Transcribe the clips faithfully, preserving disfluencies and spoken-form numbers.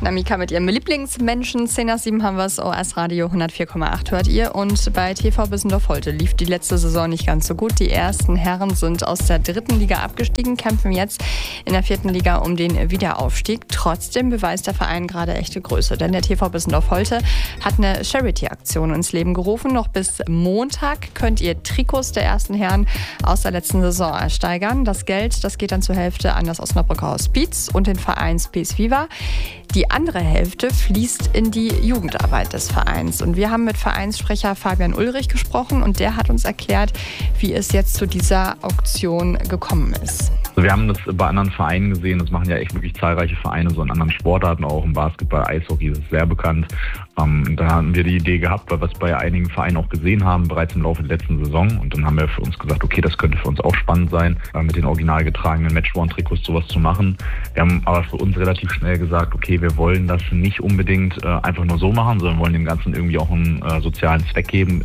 Namika mit ihrem Lieblingsmenschen. zehn nach sieben haben wir es. O S Radio hundertvier Komma acht hört ihr. Und bei T V Bissendorf-Holte lief die letzte Saison nicht ganz so gut. Die ersten Herren sind aus der dritten Liga abgestiegen, kämpfen jetzt in der vierten Liga um den Wiederaufstieg. Trotzdem beweist der Verein gerade echte Größe. Denn der T V Bissendorf-Holte hat eine Charity-Aktion ins Leben gerufen. Noch bis Montag könnt ihr Trikots der ersten Herren aus der letzten Saison ersteigern. Das Geld, das geht dann zur Hälfte an das Osnabrücker Hospiz und den Verein Space Viva. Die andere Hälfte fließt in die Jugendarbeit des Vereins. Und wir haben mit Vereinssprecher Fabian Ulrich gesprochen und der hat uns erklärt, wie es jetzt zu dieser Auktion gekommen ist. Also wir haben das bei anderen Vereinen gesehen, das machen ja echt wirklich zahlreiche Vereine, so in anderen Sportarten auch, im Basketball, Eishockey, das ist sehr bekannt. Ähm, da haben wir die Idee gehabt, weil wir es bei einigen Vereinen auch gesehen haben, bereits im Laufe der letzten Saison. Und dann haben wir für uns gesagt, okay, das könnte für uns auch spannend sein, äh, mit den original getragenen Matchworn-Trikots sowas zu machen. Wir haben aber für uns relativ schnell gesagt, okay, wir wollen das nicht unbedingt äh, einfach nur so machen, sondern wollen dem Ganzen irgendwie auch einen äh, sozialen Zweck geben.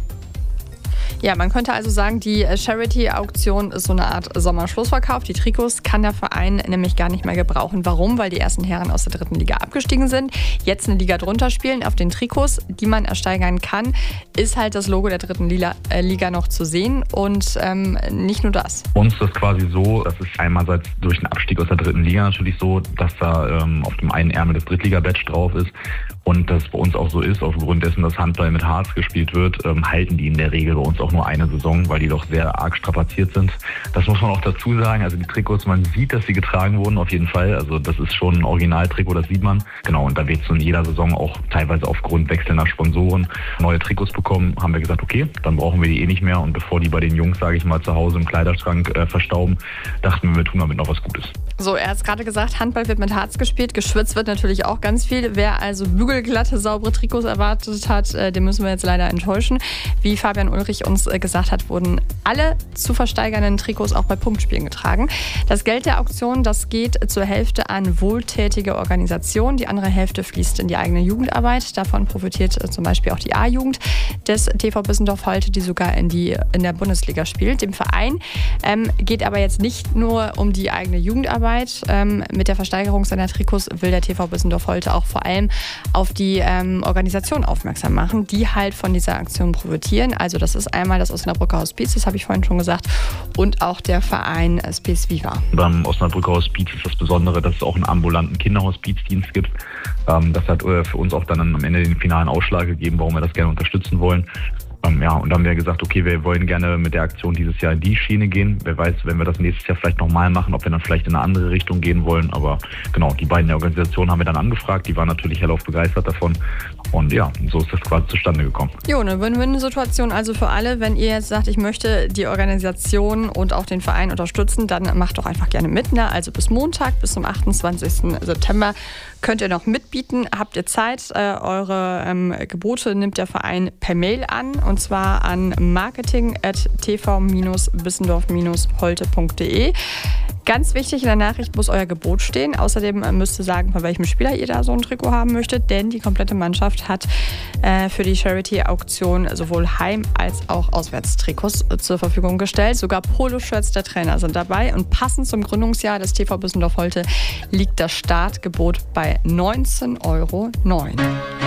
Ja, man könnte also sagen, die Charity-Auktion ist so eine Art Sommerschlussverkauf. Die Trikots kann der Verein nämlich gar nicht mehr gebrauchen. Warum? Weil die ersten Herren aus der dritten Liga abgestiegen sind, jetzt eine Liga drunter spielen. Auf den Trikots, die man ersteigern kann, ist halt das Logo der dritten Liga, äh, Liga noch zu sehen. Und ähm, nicht nur das. Bei uns ist das quasi so, das ist einerseits durch den Abstieg aus der dritten Liga natürlich so, dass da ähm, auf dem einen Ärmel das Drittliga-Badge drauf ist. Und das bei uns auch so ist, aufgrund dessen, dass Handball mit Harz gespielt wird, ähm, halten die in der Regel bei uns auch nur eine Saison, weil die doch sehr arg strapaziert sind. Das muss man auch dazu sagen. Also die Trikots, man sieht, dass sie getragen wurden, auf jeden Fall. Also das ist schon ein Originaltrikot, das sieht man. Genau, und da wird es in jeder Saison auch teilweise aufgrund wechselnder Sponsoren neue Trikots bekommen. Haben wir gesagt, okay, dann brauchen wir die eh nicht mehr. Und bevor die bei den Jungs, sage ich mal, zu Hause im Kleiderschrank äh, verstauben, dachten wir, wir tun damit noch was Gutes. So, er hat es gerade gesagt, Handball wird mit Harz gespielt, geschwitzt wird natürlich auch ganz viel. Wer also bügelglatte, saubere Trikots erwartet hat, äh, den müssen wir jetzt leider enttäuschen. Wie Fabian Ulrich uns äh, gesagt hat, wurden alle zu versteigernden Trikots auch bei Punktspielen getragen. Das Geld der Auktion, das geht zur Hälfte an wohltätige Organisationen. Die andere Hälfte fließt in die eigene Jugendarbeit. Davon profitiert äh, zum Beispiel auch die A-Jugend des T V Bissendorf-Holte, die sogar in, die, in der Bundesliga spielt. Dem Verein ähm, geht aber jetzt nicht nur um die eigene Jugendarbeit. Ähm, mit der Versteigerung seiner Trikots will der T V Bissendorf-Holte auch vor allem auf die ähm, Organisation aufmerksam machen, die halt von dieser Aktion profitieren. Also das ist einmal das Osnabrücker Hospiz, das habe ich vorhin schon gesagt, und auch der Verein Space Viva. Beim Osnabrücker Hospiz ist das Besondere, dass es auch einen ambulanten Kinderhospizdienst gibt. Ähm, das hat äh, für uns auch dann am Ende den finalen Ausschlag gegeben, warum wir das gerne unterstützen wollen. Ähm, ja, und dann haben wir gesagt, okay, wir wollen gerne mit der Aktion dieses Jahr in die Schiene gehen. Wer weiß, wenn wir das nächstes Jahr vielleicht nochmal machen, ob wir dann vielleicht in eine andere Richtung gehen wollen. Aber genau, die beiden Organisationen haben wir dann angefragt. Die waren natürlich hellauf begeistert davon. Und ja, so ist das quasi zustande gekommen. Jo, eine Win-Win-Situation also für alle. Wenn ihr jetzt sagt, ich möchte die Organisation und auch den Verein unterstützen, dann macht doch einfach gerne mit. Ne? Also bis Montag, bis zum achtundzwanzigsten September könnt ihr noch mitbieten. Habt ihr Zeit? Äh, eure ähm, Gebote nimmt der Verein per Mail an. Und zwar an marketing at t v bissendorf holte punkt de. Ganz wichtig, in der Nachricht muss euer Gebot stehen. Außerdem müsst ihr sagen, von welchem Spieler ihr da so ein Trikot haben möchtet, denn die komplette Mannschaft hat äh, für die Charity-Auktion sowohl Heim- als auch Auswärtstrikots äh, zur Verfügung gestellt. Sogar Poloshirts der Trainer sind dabei. Und passend zum Gründungsjahr des T V Bissendorf-Holte liegt das Startgebot bei neunzehn Euro neun.